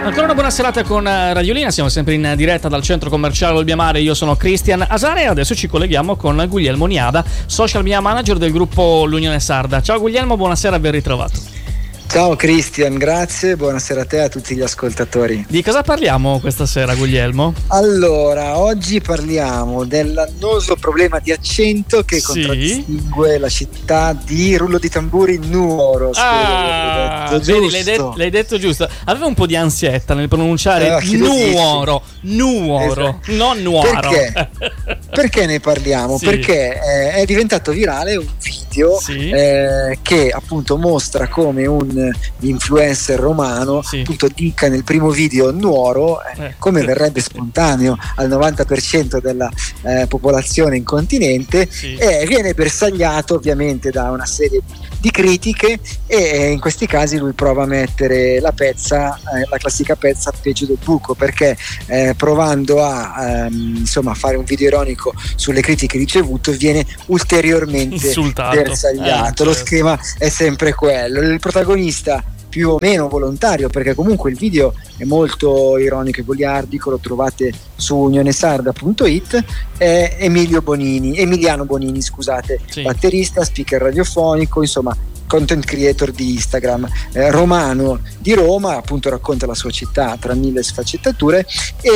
Ancora una buona serata con Radiolina, siamo sempre in diretta dal centro commerciale Olbia-Mare, io sono Cristian Asare e adesso ci colleghiamo con Guglielmo Niada, social media manager del gruppo L'Unione Sarda. Ciao Guglielmo, buonasera, ben ritrovato. Ciao Cristian, grazie, buonasera a te e a tutti gli ascoltatori. Di cosa parliamo questa sera, Guglielmo? Allora, oggi parliamo dell'annoso problema di accento che contraddistingue la città di, rullo di tamburi, Nuoro. Vedi, l'hai detto giusto. Avevo un po' di ansietta nel pronunciare Nuoro, esatto. Non Nuoro. Perché ne parliamo? Sì. Perché è diventato virale un video che appunto mostra come un influencer romano appunto dica nel primo video Nuoro, come verrebbe spontaneo al 90% della popolazione in continente, e viene bersagliato ovviamente da una serie di critiche, e in questi casi lui prova a mettere la classica pezza peggio del buco, perché provando a fare un video ironico sulle critiche ricevute viene ulteriormente bersagliato. Lo schema è sempre quello. Il protagonista più o meno volontario, perché comunque il video è molto ironico e goliardico, lo trovate su unionesarda.it, è Emiliano Bonini, batterista, speaker radiofonico, insomma content creator di Instagram, romano di Roma, appunto racconta la sua città tra mille sfaccettature,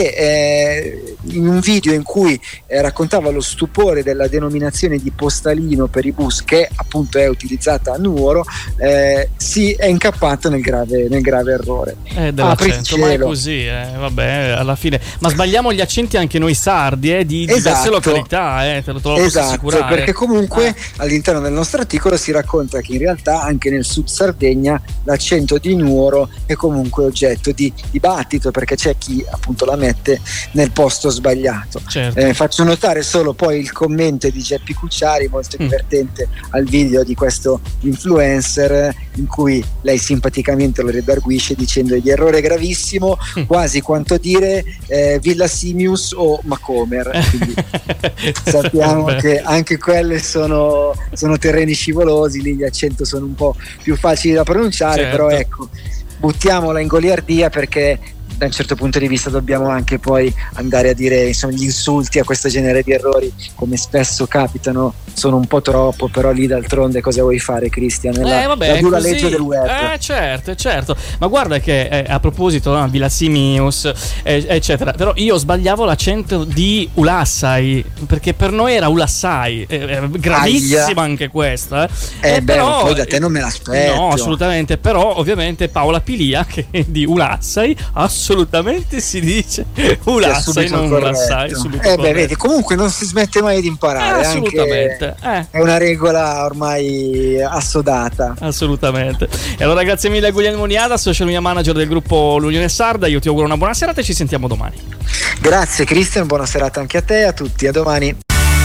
e in un video in cui raccontava lo stupore della denominazione di postalino per i bus, che appunto è utilizzata a Nuoro, si è incappato nel grave errore. Dell'accento, ma è così, vabbè, alla fine. Ma sbagliamo gli accenti anche noi sardi, di diverse località, te lo posso assicurare. Perché comunque all'interno del nostro articolo si racconta che in realtà anche nel sud Sardegna l'accento di Nuoro è comunque oggetto di dibattito, perché c'è chi appunto la mette nel posto sbagliato. Faccio notare solo poi il commento di Geppi Cucciari, molto divertente, al video di questo influencer, in cui lei simpaticamente lo redarguisce dicendogli: errore gravissimo, quasi quanto dire Villa Simius o Macomer. Quindi sappiamo che anche quelle sono terreni scivolosi, lì gli accenti sono un po' più facili da pronunciare, però ecco, buttiamola in goliardia, perché da un certo punto di vista dobbiamo anche poi andare a dire, gli insulti a questo genere di errori, come spesso capitano, sono un po' troppo, però lì d'altronde cosa vuoi fare, Cristian? La dura legge del web. Certo, ma guarda che a proposito Villa Simius eccetera, però io sbagliavo l'accento di Ulassai, perché per noi era Ulassai, gravissima anche questa, però poi da te non me l'aspetto. No, assolutamente, però ovviamente Paola Pilia, che di Ulassai assolutamente si dice Ulassai, non Ulassai. Vedi, comunque non si smette mai di imparare, assolutamente. È una regola ormai assodata. Assolutamente. E allora grazie mille a Guglielmo Niada, social media manager del gruppo L'Unione Sarda. Io ti auguro una buona serata e ci sentiamo domani. Grazie Cristian, buona serata anche a te e a tutti, a domani.